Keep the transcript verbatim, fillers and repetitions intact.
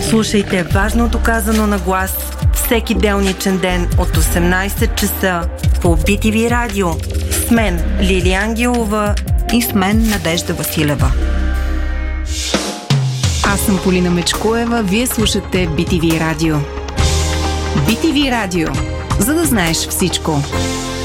Слушайте важното казано на глас всеки делничен ден от осемнайсет часа по Би Ти Ви Радио. С мен Лилия Ангелова и с мен Надежда Василева. Аз съм Полина Мечкоева, вие слушате Би Ти Ви Радио. Би Ти Ви Радио, за да знаеш всичко.